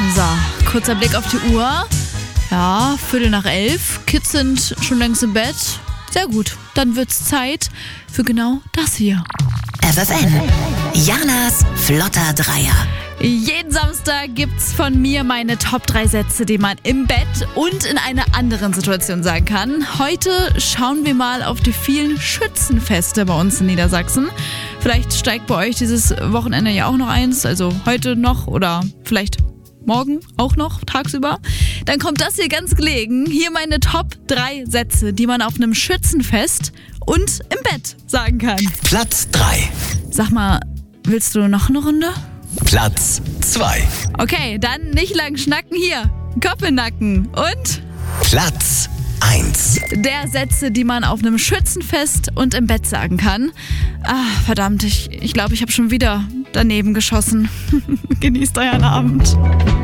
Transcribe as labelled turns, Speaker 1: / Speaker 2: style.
Speaker 1: So, kurzer Blick auf die Uhr. Ja, 11:15. Kids sind schon längst im Bett. Sehr gut, dann wird's Zeit für genau das hier.
Speaker 2: FFN, Janas flotter Dreier.
Speaker 1: Jeden Samstag gibt's von mir meine Top 3 Sätze, die man im Bett und in einer anderen Situation sagen kann. Heute schauen wir mal auf die vielen Schützenfeste bei uns in Niedersachsen. Vielleicht steigt bei euch dieses Wochenende ja auch noch eins, also heute noch oder vielleicht morgen auch noch tagsüber. Dann kommt das hier ganz gelegen. Hier meine Top 3 Sätze, die man auf einem Schützenfest und im Bett sagen kann.
Speaker 2: Platz 3.
Speaker 1: Sag mal, willst du noch eine Runde?
Speaker 2: Platz 2.
Speaker 1: Okay, dann nicht lang schnacken hier. Kopf in den Nacken. Und
Speaker 2: Platz 1.
Speaker 1: der Sätze, die man auf einem Schützenfest und im Bett sagen kann. Verdammt, ich glaube, ich habe schon wieder daneben geschossen. Genießt euren Abend.